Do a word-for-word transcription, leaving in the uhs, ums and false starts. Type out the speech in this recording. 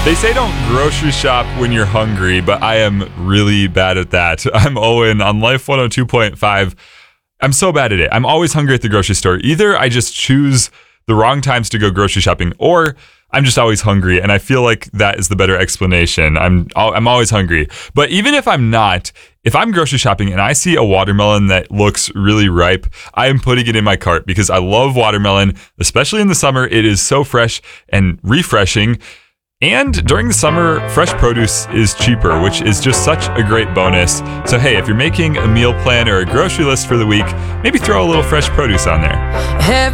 They say don't grocery shop when you're hungry, but I am really bad at that. I'm Owen on Life one oh two point five. I'm so bad at it. I'm always hungry at the grocery store. Either I just choose the wrong times to go grocery shopping, or I'm just always hungry, and I feel like that is the better explanation. I'm I'm always hungry. But even if I'm not, if I'm grocery shopping and I see a watermelon that looks really ripe, I am putting it in my cart because I love watermelon, especially in the summer. It is so fresh and refreshing. And during the summer, fresh produce is cheaper, which is just such a great bonus. So hey, if you're making a meal plan or a grocery list for the week, maybe throw a little fresh produce on there.